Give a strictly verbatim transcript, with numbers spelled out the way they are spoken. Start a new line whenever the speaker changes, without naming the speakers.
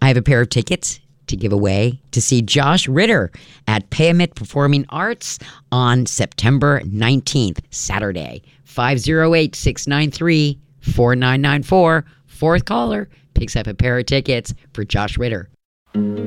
I have a pair of tickets to give away to see Josh Ritter at Payamit Performing Arts on September nineteenth, Saturday. five oh eight, six nine three, four nine nine four. Fourth caller picks up a pair of tickets for Josh Ritter.